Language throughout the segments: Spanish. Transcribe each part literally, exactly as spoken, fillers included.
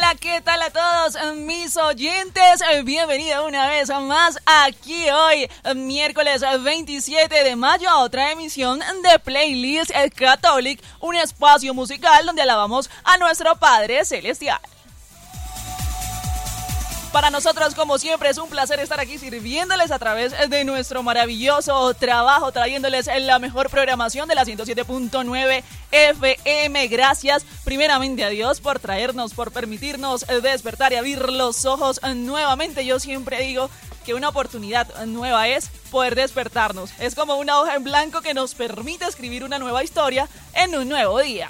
Hola, ¿qué tal a todos mis oyentes? Bienvenido una vez más aquí hoy, miércoles veintisiete de mayo, a otra emisión de Playlist Catholic, un espacio musical donde alabamos a nuestro Padre Celestial. Para nosotros, como siempre, es un placer estar aquí sirviéndoles a través de nuestro maravilloso trabajo, trayéndoles la mejor programación de la ciento siete punto nueve F M. Gracias primeramente a Dios por traernos, por permitirnos despertar y abrir los ojos nuevamente. Yo siempre digo que una oportunidad nueva es poder despertarnos. Es como una hoja en blanco que nos permite escribir una nueva historia en un nuevo día.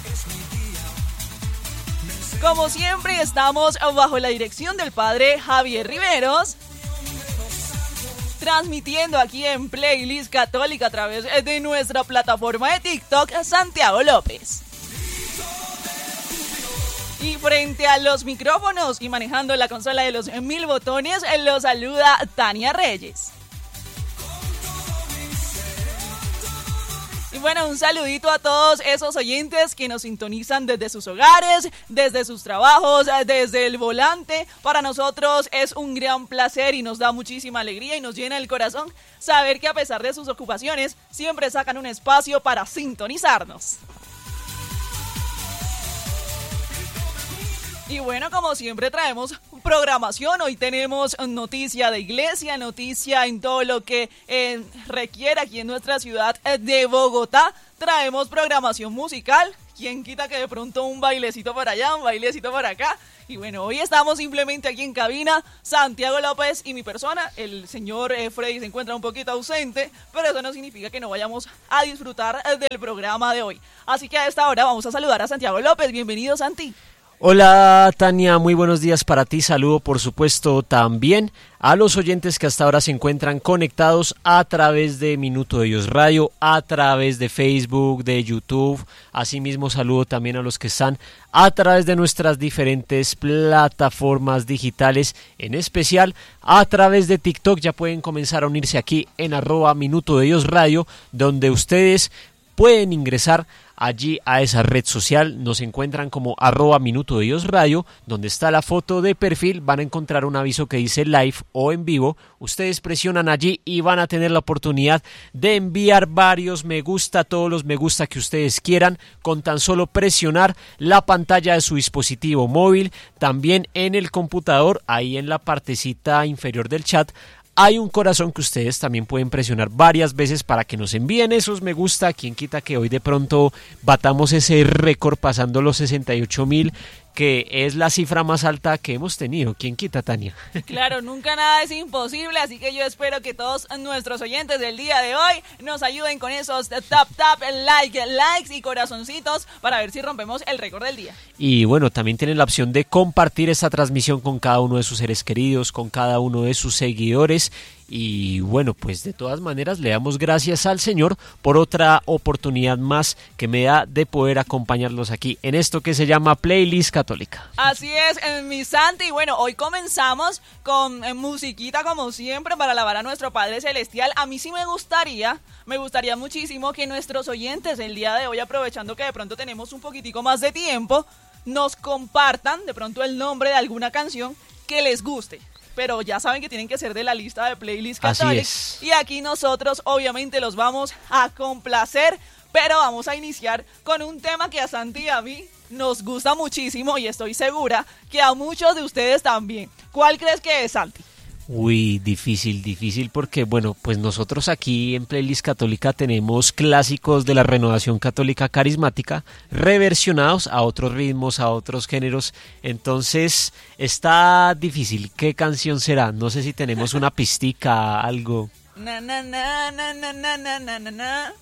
Como siempre, estamos bajo la dirección del padre Javier Riveros, transmitiendo aquí en Playlist Católica a través de nuestra plataforma de TikTok, Santiago López. Y frente a los micrófonos y manejando la consola de los mil botones, los saluda Tania Reyes. Y bueno, un saludito a todos esos oyentes que nos sintonizan desde sus hogares, desde sus trabajos, desde el volante. Para nosotros es un gran placer y nos da muchísima alegría y nos llena el corazón saber que a pesar de sus ocupaciones siempre sacan un espacio para sintonizarnos. Y bueno, como siempre traemos programación. Hoy tenemos noticia de iglesia, noticia en todo lo que eh, requiere aquí en nuestra ciudad de Bogotá. Traemos programación musical. ¿Quién quita que de pronto un bailecito por allá, un bailecito por acá? Y bueno, hoy estamos simplemente aquí en cabina, Santiago López y mi persona. El señor eh, Freddy se encuentra un poquito ausente, pero eso no significa que no vayamos a disfrutar del programa de hoy. Así que a esta hora vamos a saludar a Santiago López. Bienvenido, Santi. Hola Tania, muy buenos días para ti, saludo por supuesto también a los oyentes que hasta ahora se encuentran conectados a través de Minuto de Dios Radio, a través de Facebook, de YouTube, asimismo saludo también a los que están a través de nuestras diferentes plataformas digitales, en especial a través de TikTok. Ya pueden comenzar a unirse aquí en arroba Minuto de Dios Radio, donde ustedes pueden ingresar allí a esa red social. Nos encuentran como arroba Minuto de Dios Radio, donde está la foto de perfil. Van a encontrar un aviso que dice live o en vivo. Ustedes presionan allí y van a tener la oportunidad de enviar varios me gusta, todos los me gusta que ustedes quieran, con tan solo presionar la pantalla de su dispositivo móvil. También en el computador, ahí en la partecita inferior del chat, hay un corazón que ustedes también pueden presionar varias veces para que nos envíen esos me gusta. Quien quita que hoy de pronto batamos ese récord pasando los sesenta y ocho mil, que es la cifra más alta que hemos tenido. ¿Quién quita, Tania? Claro, nunca nada es imposible, así que yo espero que todos nuestros oyentes del día de hoy nos ayuden con esos tap tap, like, likes y corazoncitos para ver si rompemos el récord del día. Y bueno, también tienen la opción de compartir esta transmisión con cada uno de sus seres queridos, con cada uno de sus seguidores. Y bueno, pues de todas maneras le damos gracias al Señor por otra oportunidad más que me da de poder acompañarlos aquí en esto que se llama Playlist Católica. Así es, mi Santi. Y bueno, hoy comenzamos con eh, musiquita como siempre para alabar a nuestro Padre Celestial. A mí sí me gustaría, me gustaría muchísimo que nuestros oyentes el día de hoy, aprovechando que de pronto tenemos un poquitico más de tiempo, nos compartan de pronto el nombre de alguna canción que les guste. Pero ya saben que tienen que ser de la lista de Playlist Catholic. Y aquí nosotros obviamente los vamos a complacer, pero vamos a iniciar con un tema que a Santi y a mí nos gusta muchísimo y estoy segura que a muchos de ustedes también. ¿Cuál crees que es, Santi? Uy, difícil, difícil porque, bueno, pues nosotros aquí en Playlist Católica tenemos clásicos de la renovación católica carismática reversionados a otros ritmos, a otros géneros. Entonces, está difícil. ¿Qué canción será? No sé si tenemos una pistica, algo. Na, na, na, na, na, na, na, na, na.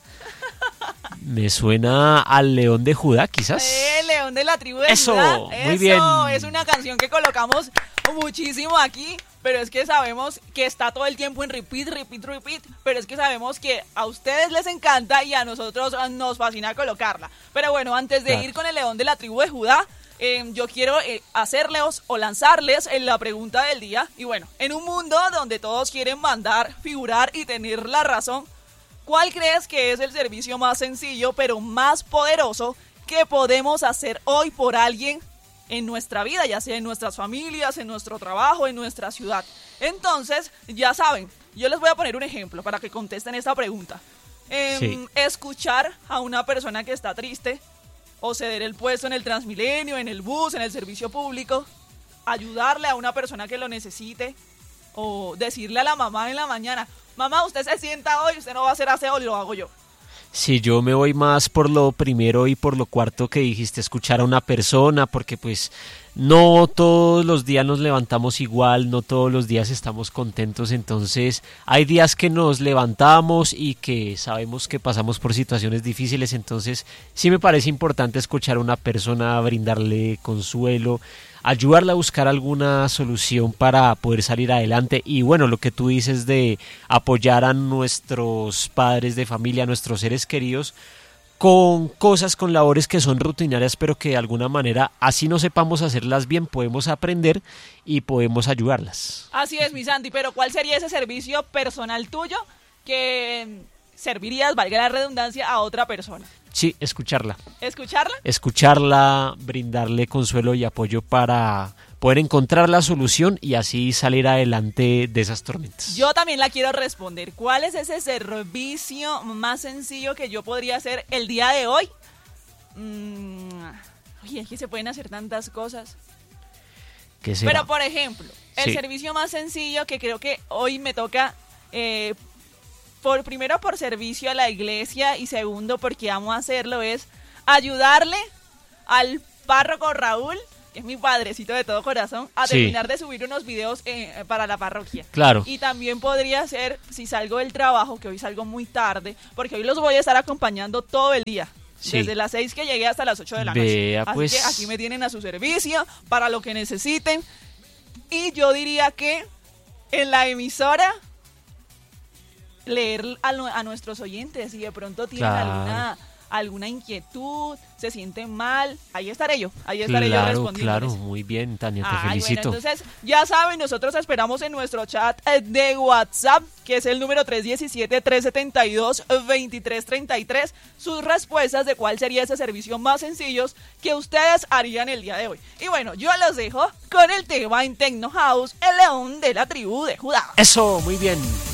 Me suena al León de Judá, quizás. Eh, León de la tribu de Eso, Judá. muy Eso, bien. Es una canción que colocamos muchísimo aquí, pero es que sabemos que está todo el tiempo en repeat, repeat, repeat, pero es que sabemos que a ustedes les encanta y a nosotros nos fascina colocarla. Pero bueno, antes de claro. ir con el León de la tribu de Judá, eh, yo quiero eh, hacerles o lanzarles eh, la pregunta del día. Y bueno, en un mundo donde todos quieren mandar, figurar y tener la razón, ¿cuál crees que es el servicio más sencillo pero más poderoso que podemos hacer hoy por alguien en nuestra vida, ya sea en nuestras familias, en nuestro trabajo, en nuestra ciudad. Entonces, ya saben, yo les voy a poner un ejemplo para que contesten esta pregunta. Eh, sí. Escuchar a una persona que está triste o ceder el puesto en el Transmilenio, en el bus, en el servicio público, ayudarle a una persona que lo necesite o decirle a la mamá en la mañana, mamá, usted se sienta hoy, usted no va a hacer aseo, lo hago yo. Sí, yo me voy más por lo primero y por lo cuarto que dijiste, escuchar a una persona, porque pues no todos los días nos levantamos igual, no todos los días estamos contentos, entonces hay días que nos levantamos y que sabemos que pasamos por situaciones difíciles, entonces sí me parece importante escuchar a una persona, brindarle consuelo, ayudarla a buscar alguna solución para poder salir adelante. Y bueno, lo que tú dices de apoyar a nuestros padres de familia, a nuestros seres queridos, con cosas, con labores que son rutinarias, pero que de alguna manera, así no sepamos hacerlas bien, podemos aprender y podemos ayudarlas. Así es, mi Santi, pero ¿cuál sería ese servicio personal tuyo que servirías, valga la redundancia, a otra persona? Sí, escucharla. ¿Escucharla? Escucharla, brindarle consuelo y apoyo para poder encontrar la solución y así salir adelante de esas tormentas. Yo también la quiero responder. ¿Cuál es ese servicio más sencillo que yo podría hacer el día de hoy? Mm, oye, es que se pueden hacer tantas cosas. ¿Qué será? Pero, por ejemplo, el sí. servicio más sencillo que creo que hoy me toca... Eh, Por, primero por servicio a la iglesia y segundo porque amo hacerlo es ayudarle al párroco Raúl, que es mi padrecito de todo corazón, a sí. terminar de subir unos videos eh, para la parroquia. Claro. Y también podría ser, si salgo del trabajo, que hoy salgo muy tarde, porque hoy los voy a estar acompañando todo el día. Sí. Desde las seis que llegué hasta las ocho de la noche. Vea, Así pues... que aquí me tienen a su servicio para lo que necesiten. Y yo diría que en la emisora... leer a, a nuestros oyentes, si de pronto tienen claro. alguna alguna inquietud, se sienten mal, ahí estaré yo, ahí estaré claro, yo respondiendo. Claro, muy bien, Tania, te Ay, felicito. Bueno, entonces, ya saben, nosotros esperamos en nuestro chat de WhatsApp, que es el número tres uno siete, tres siete dos, dos tres tres tres, sus respuestas de cuál sería ese servicio más sencillo que ustedes harían el día de hoy. Y bueno, yo los dejo con el tema en Techno House, el león de la tribu de Judá. Eso, muy bien.